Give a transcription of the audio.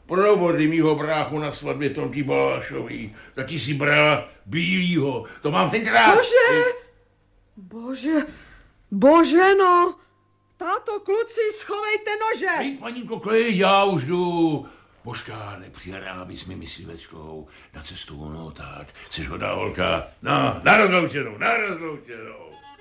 Provody mýho bráchu na svatbě Tonky Balášový. Tati si brala bílýho. To mám tenkrát... Cože? Bože no. Táto, kluci, schovejte nože. Hej, paninko, klid, já už jdu. Božka, nepřihrala bys mi mysliveckou na cestu ono tak. Jseš hodná holka. No, na rozloučenou, na rozloučenou.